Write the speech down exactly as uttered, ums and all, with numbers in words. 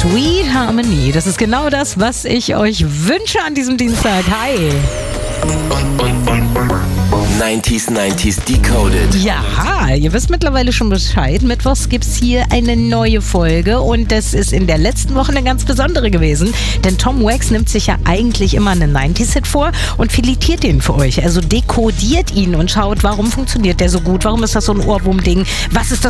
Sweet Harmony. Das ist genau das, was ich euch wünsche an diesem Dienstag. Hi. neunziger neunziger Decoded. Ja, ihr wisst mittlerweile schon Bescheid. Mittwochs gibt es hier eine neue Folge und das ist in der letzten Woche eine ganz besondere gewesen. Denn Tom Wax nimmt sich ja eigentlich immer einen neunziger-Hit vor und filetiert den für euch. Also dekodiert ihn und schaut, warum funktioniert der so gut? Warum ist das so ein Ohrwurm-Ding? Was ist das